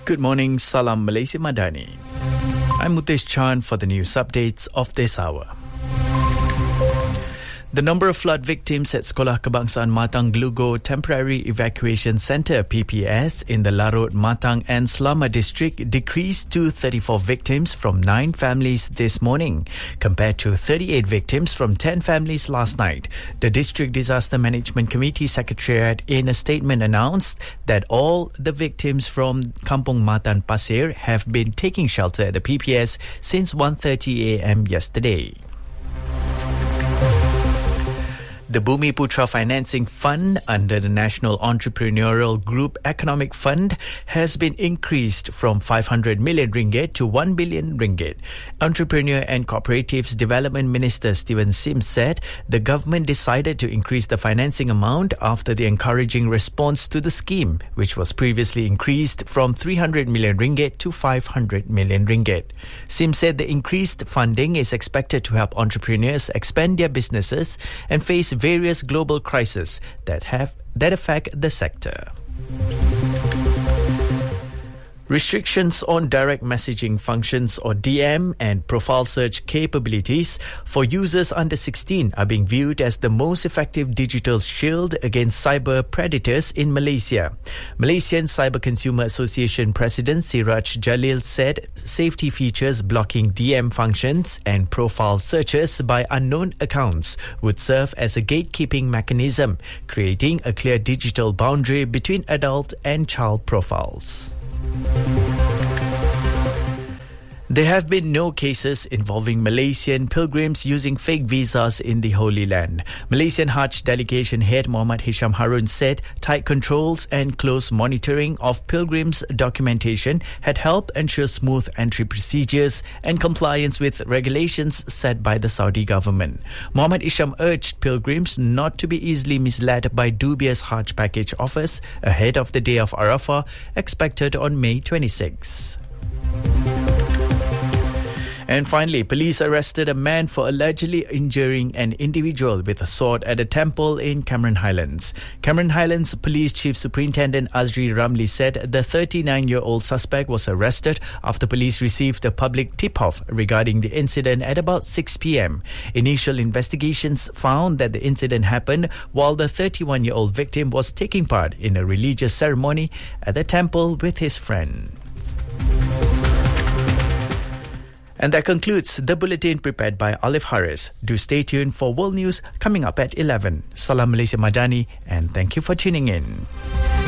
Good morning, Salam Malaysia Madani. I'm Mutesh Chan for the news updates of this hour. The number of flood victims at Sekolah Kebangsaan Matang Glugo Temporary Evacuation Centre PPS in the Larut, Matang and Selama district decreased to 34 victims from 9 families this morning, compared to 38 victims from 10 families last night. The District Disaster Management Committee Secretariat in a statement announced that all the victims from Kampung Matan Pasir have been taking shelter at the PPS since 1:30 a.m. yesterday. The Bumiputra Financing Fund under the National Entrepreneurial Group Economic Fund has been increased from 500 million ringgit to 1 billion ringgit. Entrepreneur and Cooperatives Development Minister Stephen Sims said the government decided to increase the financing amount after the encouraging response to the scheme, which was previously increased from 300 million ringgit to 500 million ringgit. Sims said the increased funding is expected to help entrepreneurs expand their businesses and face various global crises that affect the sector. Restrictions on direct messaging functions or DM and profile search capabilities for users under 16 are being viewed as the most effective digital shield against cyber predators in Malaysia. Malaysian Cyber Consumer Association President Siraj Jalil said safety features blocking DM functions and profile searches by unknown accounts would serve as a gatekeeping mechanism, creating a clear digital boundary between adult and child profiles. There have been no cases involving Malaysian pilgrims using fake visas in the Holy Land. Malaysian Hajj Delegation Head Muhammad Hisham Harun said tight controls and close monitoring of pilgrims' documentation had helped ensure smooth entry procedures and compliance with regulations set by the Saudi government. Muhammad Hisham urged pilgrims not to be easily misled by dubious Hajj package offers ahead of the day of Arafah, expected on May 26. And finally, police arrested a man for allegedly injuring an individual with a sword at a temple in Cameron Highlands. Cameron Highlands Police Chief Superintendent Azri Ramli said the 39-year-old suspect was arrested after police received a public tip-off regarding the incident at about 6 p.m. Initial investigations found that the incident happened while the 31-year-old victim was taking part in a religious ceremony at the temple with his friends. And that concludes the bulletin prepared by Olive Harris. Do stay tuned for World News coming up at 11. Salam Malaysia Madani, and thank you for tuning in.